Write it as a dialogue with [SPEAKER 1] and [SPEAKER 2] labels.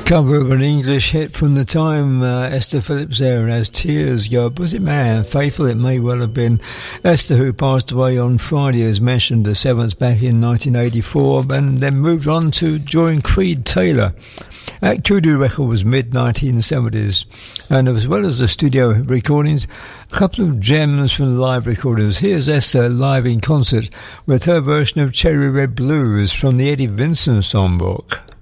[SPEAKER 1] Cover of an English hit from the time, Esther Phillips there, and as tears go, was it man? Faithful it may well have been. Esther, who passed away on Friday, as mentioned, the 7th, back in 1984, and then moved on to join Creed Taylor at Kudu Records mid-1970s, and as well as the studio recordings, a couple of gems from the live recordings. Here's Esther live in concert with her version of Cherry Red Blues from the Eddie Vincent songbook.